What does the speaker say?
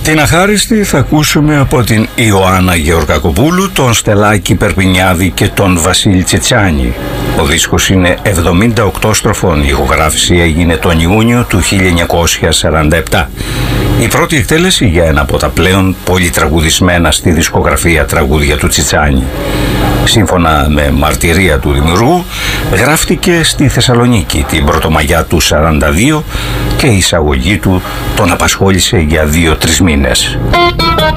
Την αχάριστη θα ακούσουμε από την Ιωάννα Γεωργακοπούλου, τον Στελάκη Περπινιάδη και τον Βασίλη Τσιτσάνη. Ο δίσκος είναι 78 στροφών. Η ηχογράφηση έγινε τον Ιούνιο του 1947. Η πρώτη εκτέλεση για ένα από τα πλέον πολυτραγουδισμένα στη δισκογραφία τραγούδια του Τσιτσάνη. Σύμφωνα με μαρτυρία του δημιουργού, γράφτηκε στη Θεσσαλονίκη την Πρωτομαγιά του 42 και η εισαγωγή του τον απασχόλησε για 2-3 μήνες.